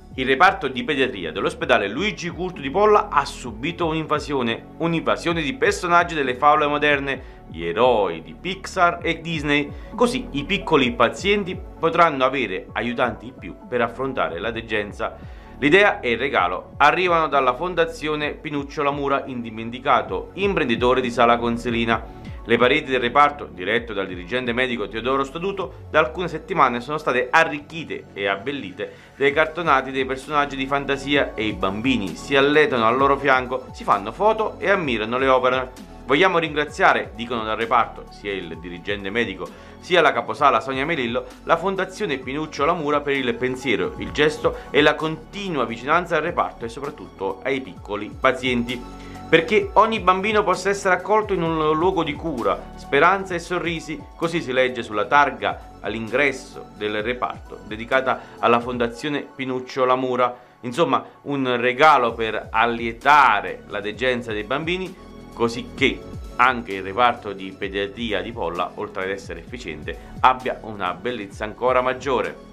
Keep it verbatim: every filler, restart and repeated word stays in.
Il reparto di pediatria dell'ospedale Luigi Curto di Polla ha subito un'invasione, un'invasione di personaggi delle favole moderne, gli eroi di Pixar e Disney, così i piccoli pazienti potranno avere aiutanti in più per affrontare la degenza. L'idea e il regalo arrivano dalla Fondazione Pinuccio Lamura, indimenticato imprenditore di Sala Consilina. Le pareti del reparto, diretto dal dirigente medico Teodoro Stoduto, da alcune settimane sono state arricchite e abbellite dai cartonati dei personaggi di fantasia e i bambini si alletano al loro fianco, si fanno foto e ammirano le opere. Vogliamo ringraziare, dicono dal reparto, sia il dirigente medico sia la caposala Sonia Melillo, la Fondazione Pinuccio Lamura per il pensiero, il gesto e la continua vicinanza al reparto e soprattutto ai piccoli pazienti. Perché ogni bambino possa essere accolto in un luogo di cura, speranza e sorrisi, così si legge sulla targa all'ingresso del reparto dedicata alla Fondazione Pinuccio Lamura. Insomma, un regalo per allietare la degenza dei bambini, così che anche il reparto di pediatria di Polla, oltre ad essere efficiente, abbia una bellezza ancora maggiore.